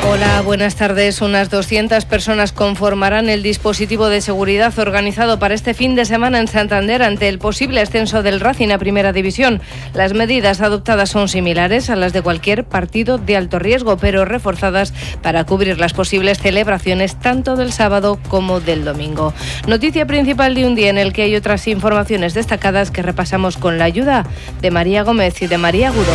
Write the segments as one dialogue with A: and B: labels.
A: Hola, buenas tardes. Unas 200 personas conformarán el dispositivo de seguridad organizado para este fin de semana en Santander ante el posible ascenso del Racing a Primera División. Las medidas adoptadas son similares a las de cualquier partido de alto riesgo, pero reforzadas para cubrir las posibles celebraciones tanto del sábado como del domingo. Noticia principal de un día en el que hay otras informaciones destacadas que repasamos con la ayuda de María Gómez y de María Guro.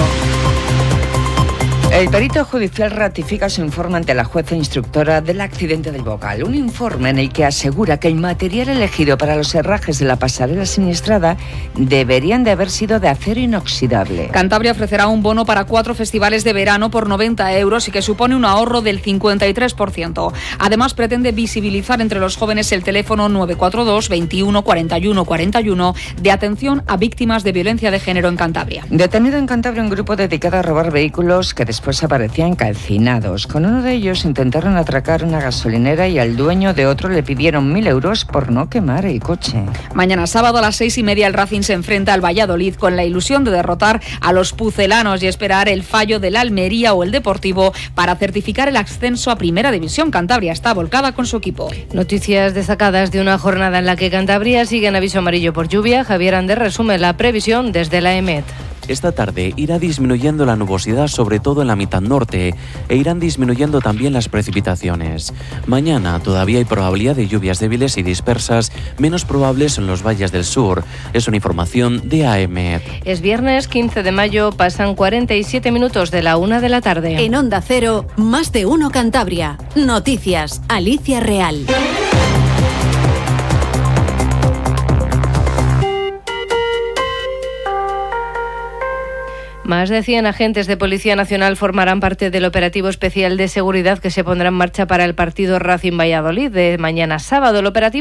B: El perito judicial ratifica su informe ante la jueza instructora del accidente del Bocal. Un informe en el que asegura que el material elegido para los herrajes de la pasarela siniestrada deberían de haber sido de acero inoxidable.
C: Cantabria ofrecerá un bono para 4 festivales de verano por 90 euros y que supone un ahorro del 53%. Además, pretende visibilizar entre los jóvenes el teléfono 942 21 41 41 de atención a víctimas de violencia de género en Cantabria.
B: Detenido en Cantabria un grupo dedicado a robar vehículos que después aparecían calcinados. Con uno de ellos intentaron atracar una gasolinera y al dueño de otro le pidieron 1.000 euros por no quemar el coche.
C: Mañana sábado a las 6:30 el Racing se enfrenta al Valladolid con la ilusión de derrotar a los pucelanos y esperar el fallo del Almería o el Deportivo para certificar el ascenso a Primera División. Cantabria está volcada con su equipo.
A: Noticias destacadas de una jornada en la que Cantabria sigue en aviso amarillo por lluvia. Javier Ander resume la previsión desde la EMET.
D: Esta tarde irá disminuyendo la nubosidad, sobre todo en la mitad norte, e irán disminuyendo también las precipitaciones. Mañana todavía hay probabilidad de lluvias débiles y dispersas, menos probables en los valles del sur. Es una información de AEMET.
A: Es viernes 15 de mayo, pasan 47 minutos de la 1 de la tarde.
E: En Onda Cero, Más de Uno Cantabria. Noticias, Alicia Real.
A: Más de 100 agentes de Policía Nacional formarán parte del operativo especial de seguridad que se pondrá en marcha para el partido Racing Valladolid de mañana sábado. El operativo